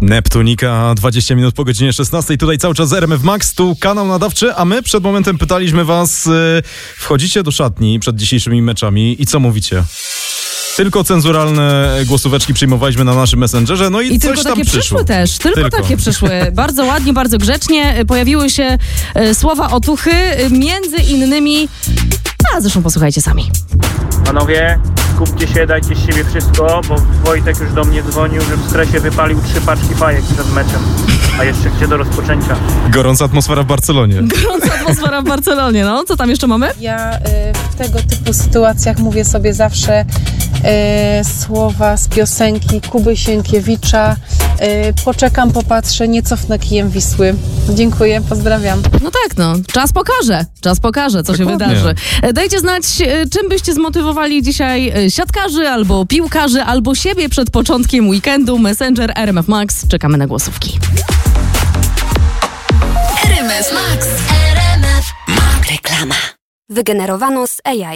Neptunika, 20 minut po godzinie 16. Tutaj cały czas RMF Max, tu kanał nadawczy, a my przed momentem pytaliśmy was, wchodzicie do szatni przed dzisiejszymi meczami i co mówicie? Tylko cenzuralne głosóweczki przyjmowaliśmy na naszym Messengerze, no i coś tylko tam takie przyszło. też. Tylko takie przyszły. Bardzo ładnie, bardzo grzecznie. Pojawiły się słowa otuchy, między innymi... A zresztą posłuchajcie sami. Panowie, skupcie się, dajcie z siebie wszystko, bo Wojtek już do mnie dzwonił, że w stresie wypalił 3 paczki fajek przed meczem, a jeszcze gdzie do rozpoczęcia. Gorąca atmosfera w Barcelonie. Gorąca atmosfera w Barcelonie, no. Co tam jeszcze mamy? Ja w tego typu sytuacjach mówię sobie zawsze słowa z piosenki Kuby Sienkiewicza. Poczekam, popatrzę, nie cofnę kijem Wisły. Dziękuję, pozdrawiam. No tak, no. Czas pokaże, co się Dokładnie. wydarzy. Dajcie znać, czym byście zmotywowali dzisiaj siatkarzy, albo piłkarzy, albo siebie przed początkiem weekendu. Messenger RMF Max. Czekamy na głosówki. RMF Max. RMF Max. Reklama. Wygenerowano z AI.